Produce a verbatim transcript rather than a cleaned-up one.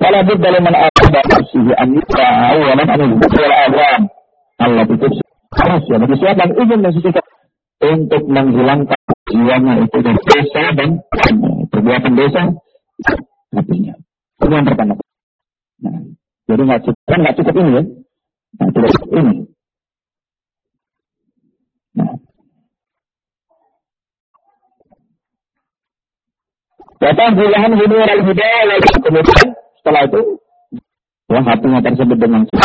Fala budda liman arada nafsihi an yuqa awalan an yubtil al-awam. Allah itu harus ya bagi siapa yang ingin mensucikan untuk menghilangkan jiwanya itu dari dosa dan perbuatan dosa hatinya. Itu yang pertama. Nah, jadi nggak cukup, kan nggak cukup ini ya. Nah, tidak cukup ini. Nah, datang bulahan hidur al-hidayah lagi kemudian setelah itu ya hatinya tersebut dengan